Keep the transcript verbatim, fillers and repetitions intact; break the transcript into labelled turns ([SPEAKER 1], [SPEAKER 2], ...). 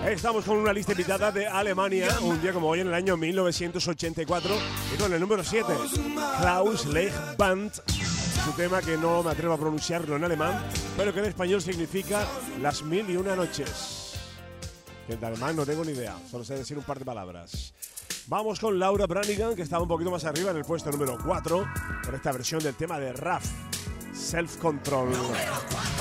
[SPEAKER 1] Estamos con una lista invitada de Alemania, un día como hoy en el año mil novecientos ochenta y cuatro, y con el número siete, Klaus Lech Band, su tema que no me atrevo a pronunciarlo en alemán, pero que en español significa Las Mil y Una Noches. Que en alemán no tengo ni idea, solo sé decir un par de palabras. Vamos con Laura Branigan, que estaba un poquito más arriba en el puesto número cuatro, con esta versión del tema de Raf, Self Control.